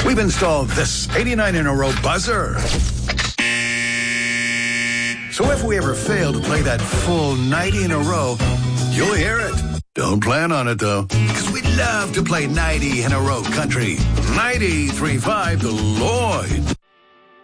We've installed this 89 in a row buzzer. So if we ever fail to play that full 90 in a row, you'll hear it. Don't plan on it, though, because we love to play 90 in a row country. 93.5 The Lloyd.